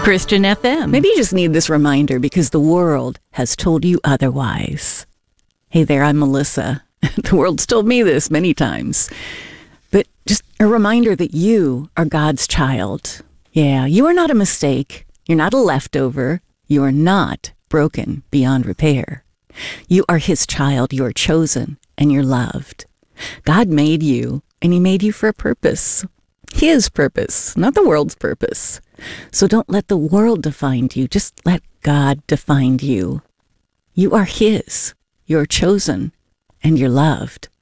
Christian FM. Maybe you just need this reminder because the world has told you otherwise. Hey there, I'm Melissa. The world's told me this many times. But just a reminder that you are God's child. Yeah, you are not a mistake. You're not a leftover. You are not broken beyond repair. You are His child. You are chosen and you're loved. God made you, and He made you for a purpose. His purpose, not the world's purpose. So don't let the world define you. Just let God define you. You are His. You're chosen and you're loved.